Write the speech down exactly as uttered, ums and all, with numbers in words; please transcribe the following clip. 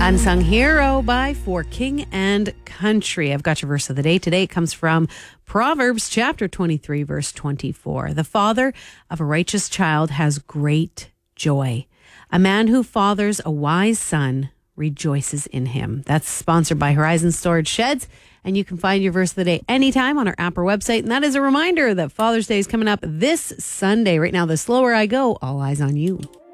Unsung Hero by For King and Country. I've got your verse of the day. Today it comes from Proverbs chapter twenty-three, verse twenty-four. The father of a righteous child has great joy. A man who fathers a wise son rejoices in him. That's sponsored by Horizon Storage Sheds. And you can find your verse of the day anytime on our app or website. And that is a reminder that Father's Day is coming up this Sunday. Right now, the slower I go, all eyes on you.